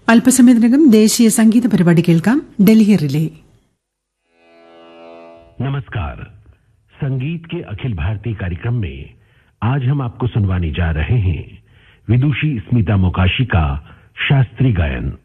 അല്പസമയത്തിനകം ദേശീയ സംഗീത പരിപാടി കേൾക്കാം. ഡൽഹി റിലേ. नमस्कार. संगीत के अखिल भारतीय कार्यक्रम में आज हम आपको सुनवाने जा रहे हैं विदुषी स्मिता मोकाशी का शास्त्रीय गायन.